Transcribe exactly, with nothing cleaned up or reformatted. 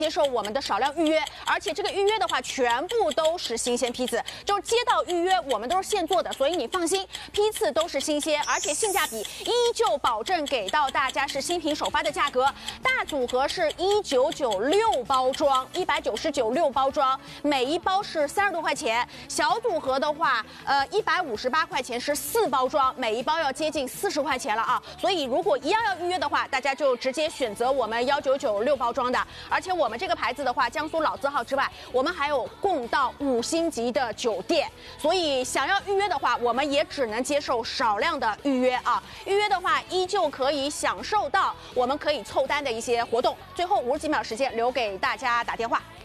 接受我们的少量预约，而且这个预约的话，全部都是新鲜批次，就是接到预约，我们都是现做的，所以你放心，批次都是新鲜，而且性价比依旧保证给到大家是新品首发的价格。大组合是一九九六包装，一百九十九六包装，每一包是三十多块钱。小组合的话，呃，一百五十八块钱是四包装，每一包要接近四十块钱了啊。所以如果一样要预约的话，大家就直接选择我们一九九六包装的，而且我们。我们这个牌子的话，江苏老字号之外，我们还有供到五星级的酒店，所以想要预约的话，我们也只能接受少量的预约啊。预约的话，依旧可以享受到我们可以凑单的一些活动。最后五十几秒时间留给大家打电话。